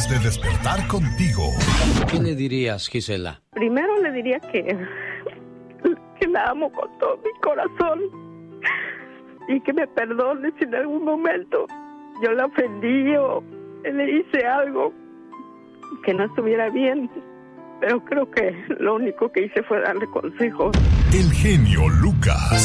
Tratamos de despertar contigo. ¿Qué le dirías, Gisela? Primero le diría que la amo con todo mi corazón y que me perdone si en algún momento yo la ofendí o le hice algo que no estuviera bien. Pero creo que lo único que hice fue darle consejos. El genio Lucas.